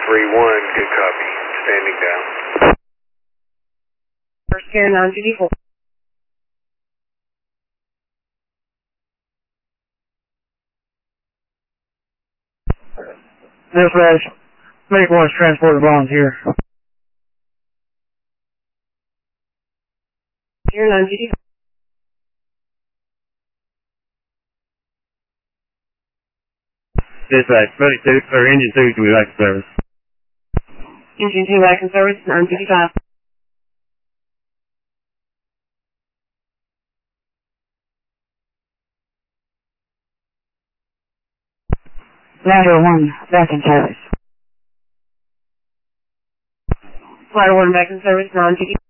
good copy. Standing down. First care non-duty hold. Dispatch, make one transport the volunteer. Care non-duty hold. Dispatch, engine 2 can be back in service. Engine 2 back in service, non-duty 5. Ladder 1, back in service. Ladder 1 back in service, non-duty